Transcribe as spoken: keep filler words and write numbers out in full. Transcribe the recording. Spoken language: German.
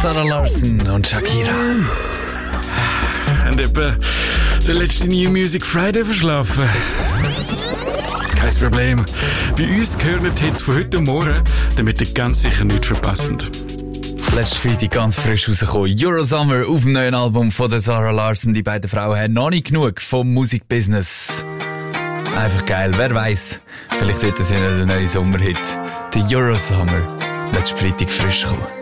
Sarah Larsson und Shakira. Und etwa der letzte New Music Friday verschlafen. Kein Problem. Bei uns gehören die Hits von heute Morgen, damit ihr ganz sicher nichts verpasst. Letztes Freitag ganz frisch rausgekommen. Eurosummer auf dem neuen Album von der Sarah Larsson. Die beiden Frauen haben noch nicht genug vom Musikbusiness. Einfach geil. Wer weiss, vielleicht wird das ja der neue Sommerhit. Der Eurosummer. Letztes Freitag frisch gekommen.